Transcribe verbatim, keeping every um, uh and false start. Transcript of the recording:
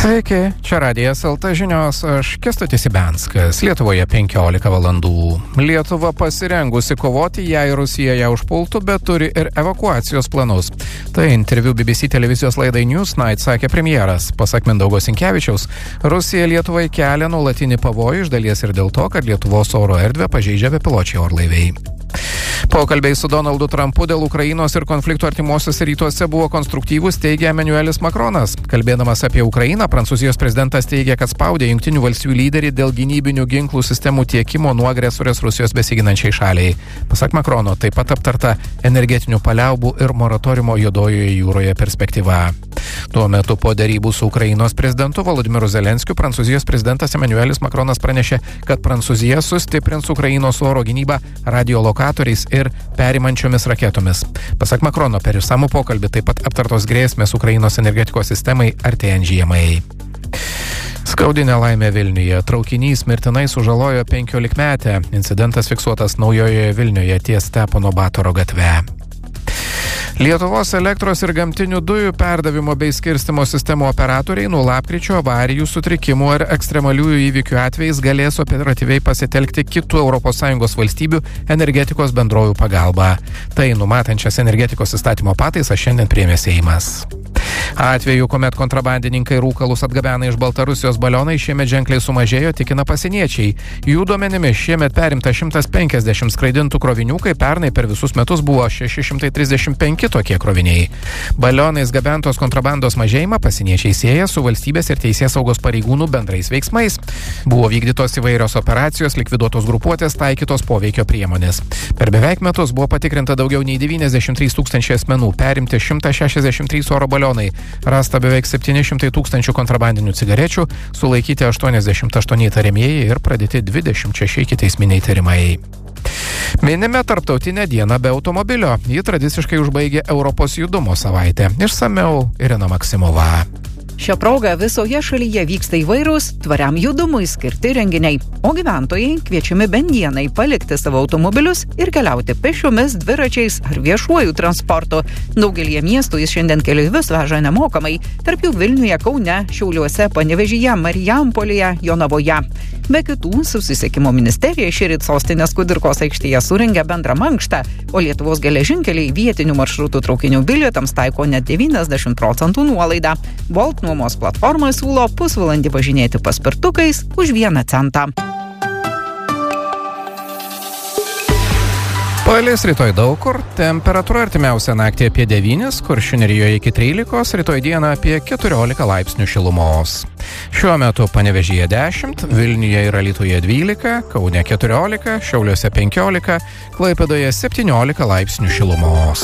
Sveiki, čia Radijas L T žinios, aš Kęstutis Ibenskas. Lietuvoje penkiolika valandų. Lietuva pasirengusi kovoti, jei Rusija ją užpultų, bet turi ir evakuacijos planus. Tai interviu B B C televizijos laidai Newsnight sakė premjeras. Pasak Mindaugo Sinkevičiaus, Rusija Lietuvai kelia nuolatinį pavojų, iš dalies ir dėl to, kad Lietuvos oro erdvę pažeidžia bepiločiai orlaiviai. Pokalbiai su Donaldu Trumpu dėl Ukrainos ir konflikto artimuosiuose rytuose buvo konstruktyvūs, teigia Emanuelis Makronas. Kalbėdamas apie Ukrainą, Prancūzijos prezidentas teigia, kad spaudė Jungtinių valstijų lyderį dėl gynybinių ginklų sistemų tiekimo nuo agresorės Rusijos besiginančiai šaliai. Pasak Makrono, taip pat aptarta energetinių paliaubų ir moratoriumo Juodojoje jūroje perspektyva. Tuo metu po derybų su Ukrainos prezidentu Volodymyru Zelenskiu, Prancūzijos prezidentas Emanuelis Makronas pranešė, kad Prancūzija sustiprins Ukrainos oro gynybą radiolokatoriais ir perimančiomis raketomis. Pasak Makrono, per išsamų pokalbį taip pat aptartos grėsmės Ukrainos energetikos sistemai artėjant žiemai. Skaudi nelaimė Vilniuje. Traukinys mirtinai sužalojo penkiolikmetę. Incidentas fiksuotas Naujojoje Vilniuje ties Stepono Batoro gatve. Lietuvos elektros ir gamtinių dujų perdavimo bei skirstymo sistemų operatoriai nuo lapkričio avarijų, sutrikimų ir ekstremaliųjų įvykių atvejais galės operatyviai pasitelkti kitų Europos Sąjungos valstybių energetikos bendrovių pagalbą. Tai numatančias energetikos įstatymo pataisas šiandien priėmė Seimas. Atveju, kuomet kontrabandininkai rūkalus atgabena iš Baltarusijos balionai, šiemet ženkliai sumažėjo, tikina pasieniečiai. Jų duomenimis šiemet perimta šimtas penkiasdešimt skraidintų krovinių, kai pernai per visus metus buvo šeši šimtai trisdešimt penki tokie kroviniai. Balionais gabentos kontrabandos mažėjimą pasieniečiai sieja su valstybės ir teisėsaugos pareigūnų bendrais veiksmais. Buvo vykdytos įvairios operacijos, likviduotos grupuotės, taikytos poveikio priemonės. Per beveik metus buvo patikrinta daugiau nei devyniasdešimt trys tūkstančiai asmenų, perimti šimtas šešiasdešimt trys oro balionai, rasta beveik septyni šimtai tūkstančių kontrabandinių cigarečių, sulaikyti aštuoniasdešimt aštuoni įtariamieji ir pradėti dvidešimt šeši ikiteisminiai tyrimai. Minime Tarptautinę dieną be automobilio. Ji tradiciškai užbaigė Europos judumo savaitę. Išsamiau Irina Maksimova. Šią progą visoje šalyje vyksta įvairūs tvariam judumui skirti renginiai, o gyventojai kviečiami bent dienai palikti savo automobilius ir keliauti pėsčiomis, dviračiais ar viešuoju transportu. Daugelyje miestų jis šiandien keleivius veža nemokamai, tarp jų Vilniuje, Kaune, Šiauliuose, Panevėžyje, Marijampolėje, Jonavoje. Be kitų, susisiekimo ministerija šįryt sostinės Kudirkos aikštėje surengė bendrą mankštą, o Lietuvos geležinkeliai vietinių maršrutų traukinių bilietams taiko net devyniasdešimt procentų nuolaidą. Bolt nuomos platforma siūlo pusvalandį važinėti paspirtukais už vieną centą. Palis rytoj daug kur, temperatūra artimiausią naktį apie devynis, Kuršių nerijoje iki trylikos, rytoj dieną apie keturiolika laipsnių šilumos. Šiuo metu Panevėžyje dešimt, Vilniuje ir Alytuje dvylika, Kaune keturiolika, Šiauliuose penkiolika, Klaipėdoje septyniolika laipsnių šilumos.